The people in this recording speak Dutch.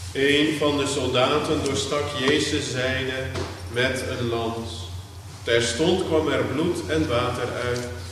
Een van de soldaten doorstak Jezus zijde met een lans. Terstond kwam er bloed en water uit